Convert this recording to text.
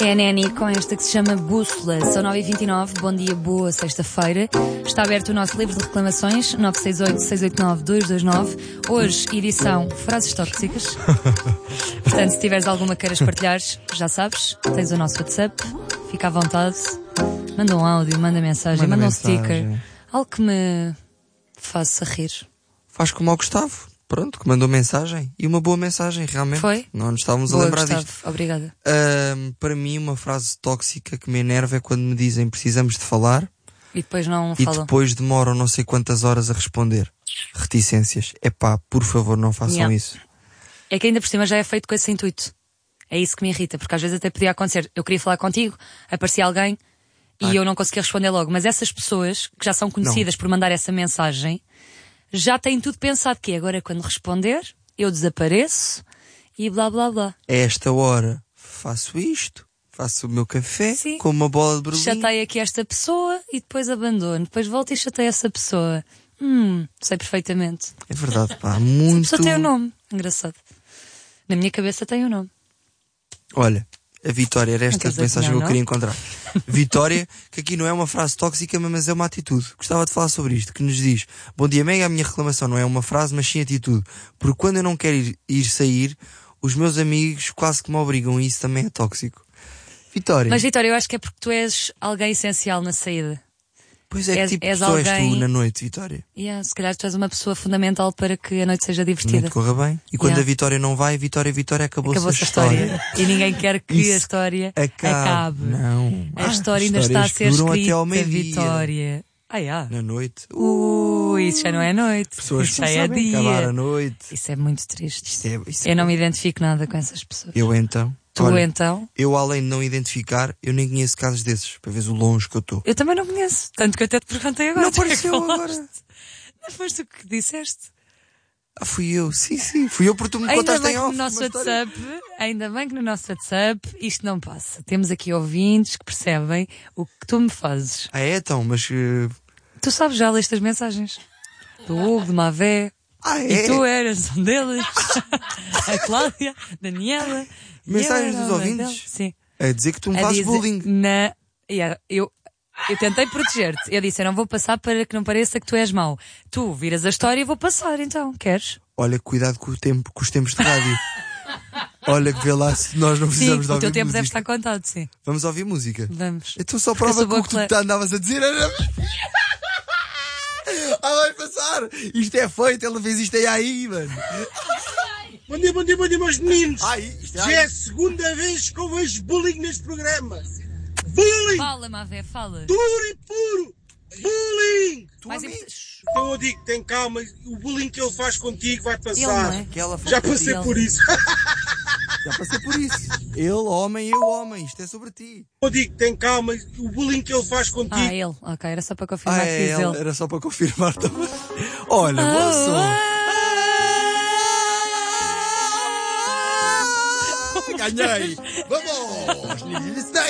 é a Neni com esta que se chama Bússola. São 9h29, bom dia, boa sexta-feira. Está aberto o nosso livro de reclamações, 968-689-229. Hoje, edição Frases Tóxicas. Portanto, se tiveres alguma que queiras partilhar, já sabes, tens o nosso WhatsApp, fica à vontade. Manda um áudio, manda mensagem, manda um sticker. Algo que me faça rir. Faz como ao Gustavo. Pronto, que mandou mensagem. E uma boa mensagem, realmente. Foi? Não nos estávamos boa, a lembrar Gustavo. disto. Obrigada. Para mim, uma frase tóxica que me enerva é quando me dizem precisamos de falar e depois não e falam. depois demoram não sei quantas horas a responder. Reticências. Epá, por favor, não façam isso. É que ainda por cima já é feito com esse intuito. É isso que me irrita, porque às vezes até podia acontecer. Eu queria falar contigo, aparecia alguém e eu não conseguia responder logo. Mas essas pessoas que já são conhecidas por mandar essa mensagem já têm tudo pensado, que agora quando responder eu desapareço e blá blá blá. A esta hora faço isto, faço o meu café, sim, com uma bola de Berlim. Chatei aqui esta pessoa e depois abandono. Depois volto e chatei essa pessoa. Sei perfeitamente. É verdade, pá, muito... Essa pessoa tem o nome, engraçado. Na minha cabeça tem o nome. Olha, a Vitória, era esta mensagem que eu queria encontrar. Vitória, que aqui não é uma frase tóxica, mas é uma atitude. Gostava de falar sobre isto, que nos diz: bom dia, Mega, a minha reclamação não é uma frase, mas sim atitude. Porque quando eu não quero ir sair, os meus amigos quase que me obrigam, e isso também é tóxico. Vitória. Mas Vitória, eu acho que é porque tu és alguém essencial na saída. Pois é, que tipo de pessoa és tu na noite, Vitória? Se calhar tu és uma pessoa fundamental para que a noite seja divertida. Não te corra bem. E quando a Vitória não vai, Vitória, acabou-se a história. E ninguém quer que a história acabe. Não. A história ainda está a ser escrita, até ao meio-dia. Vitória. Na noite. Isso já não é noite. Pessoas isso já é dia. Acabar a noite. Isso é muito triste. Isso eu não me identifico nada com essas pessoas. Eu então. Tu então? Eu, além de não identificar, eu nem conheço casos desses, para veres o longe que eu estou. Eu também não conheço, tanto que eu até te perguntei agora. Não apareceu agora. Não foste tu que disseste? Fui eu, sim. Fui eu porque tu me contaste em off. Ainda bem que no nosso WhatsApp isto não passa. Temos aqui ouvintes que percebem o que tu me fazes. Então, mas... Tu sabes, já leste as mensagens. Do Hugo, de Mavé. E tu eras um deles. A Cláudia, Daniela... Mensagens dos ouvintes? Sim. A dizer que tu me fazes bullying. Eu tentei proteger-te. Eu disse, eu não vou passar para que não pareça que tu és mau. Tu viras a história e vou passar, então. Queres? Olha, cuidado com o tempo, com os tempos de rádio. Olha, que vê lá se nós não precisamos de ouvir música. O teu tempo deve estar contado, sim. Vamos ouvir música? Vamos. Então só prova que o que tu andavas a dizer era... vai passar! Isto é feito, ela fez isto aí, mano. Bom dia, meus meninos. Já é a segunda vez que eu vejo bullying neste programa. Bullying! Fala, Mavé, fala. Duro e puro! Bullying! Então eu digo, tem calma, o bullying que ele faz contigo vai passar. Ele, que ela já passei por isso. Já passei por isso. Ele, homem, eu, homem. Isto é sobre ti. Eu digo, tem calma, o bullying que ele faz contigo... ele. Ok, era só para confirmar que diz ele. Era só para confirmar também. Olha, bom som. Ganhei! Vamos!